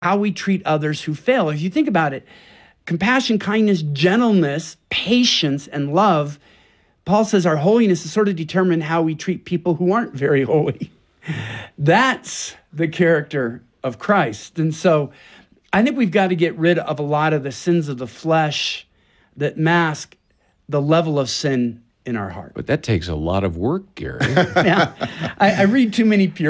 how we treat others who fail. If you think about it, compassion, kindness, gentleness, patience, and love, Paul says our holiness is sort of determined how we treat people who aren't very holy. That's the character of Christ. And so I think we've got to get rid of a lot of the sins of the flesh that mask the level of sin in our heart. But that takes a lot of work, Gary. Yeah, I read too many